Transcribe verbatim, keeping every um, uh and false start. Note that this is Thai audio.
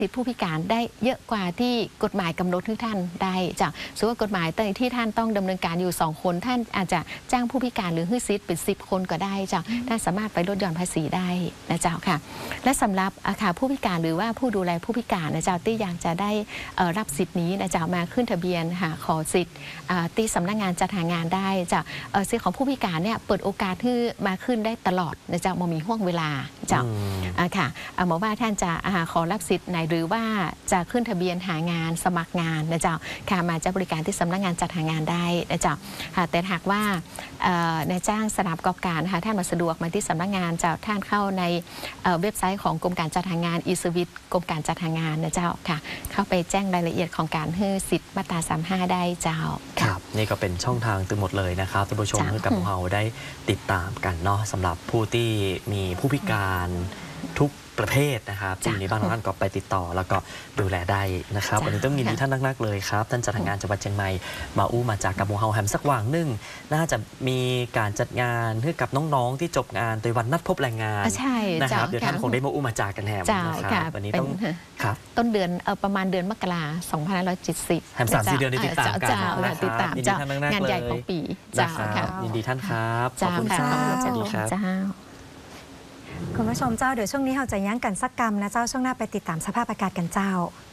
สิทธิผู้พิการได้เยอะกว่าที่กฎหมายกำหนดให้ท่านได้จากสมมติว่ากฎหมายที่ท่านต้องดำเนินการอยู่สองคนท่านอาจจะจ้างผู้พิการหรือฮื้อซิทธิ์เป็นสิบคนก็ได้จ้ะท่านสามารถไปลดหย่อนภาษีได้นะเจ้าค่ะและสำหรับอาคาผู้พิการหรือว่าผู้ดูแลผู้พิการนะเจ้าที่อยากจะได้รับสิทธิ์นี้นะเจ้ามาขึ้นทะเบียนหาขอสิทธิ์ที่สำนักงานจัดหางานได้จ้ะสิทธิ์ของผู้พิการเนี่ยเปิดโอกาสที่มาขึ้นได้ตลอดนะเจ้าบ่มีห่วงเวลาเจ้าค่ะหมอว่าท่านจะขอรับสิทธิ์ไหนหรือว่าจะขึ้นทะเบียนหางานสมัครงานนะเจ้าค่ะมาจะบริการที่สำนักงานจัดหางานได้นะเจ้าแต่หากว่าในจ้างสถานประกอบการค่ะท่านมาสะดวกมาที่สำนักงานเจ้าท่านเข้าในเว็บไซต์ของกรมการจัดหางาน e-service กรมการจัดหางานนะเจ้าค่ะเข้าไปแจ้งรายละเอียดของการให้สิทธิ์มาตราสามสิบห้าได้เจ้าครับนี่ก็เป็นช่องทางตึงหมดเลยนะครับท่านผู้ชมให้กับเราได้ติดตามกันเนาะสำหรับผู้ที่มีผู้พิการทุกประเภทนะครับที่อยู่ในบ้านของท่านก็ไปติดต่อแล้วก็ดูแลได้นะครับวันนี้ต้องยินดีท่านนักๆเลยครับท่านจัดงานจังหวัดเชียงใหม่มาอู้มาจากกับมูเฮาแฮมสักว่างหนึ่งน่าจะมีการจัดงานให้กับน้องๆที่จบงานโดยวันนัดพบแรงงานนะครับเดี๋ยวท่านคงได้มาอู้มาจากกันแฮมนะครับวันนี้ต้องครับต้นเดือนประมาณเดือนมกราสองพันห้าร้อยเจ็ดสิบแฮมสามสี่เดือนติดตามกันนะครับติดตามเจ้างานใหญ่ของปีเจ้าค่ะยินดีท่านครับขอบคุณค่ะสวัสดีครับคุณผู้ชมเจ้าเดี๋ยวช่วงนี้เราจะยั้งกันสักกรรมนะเจ้าช่วงหน้าไปติดตามสภาพอากาศกันเจ้า